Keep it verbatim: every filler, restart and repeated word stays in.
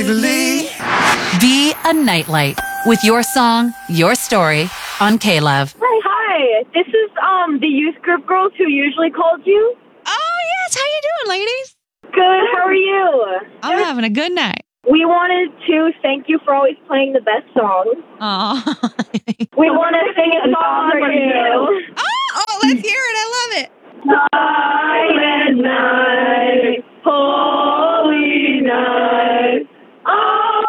bravely. Be a nightlight with your song, your story on K-Love. Hi, hi. This is um the youth group girls who usually called you. Oh, yes. How you doing, ladies? Good. How are you? I'm having a good night. We wanted to thank you for always playing the best songs. Oh. We want to sing a song for you. Oh, oh, let's hear it.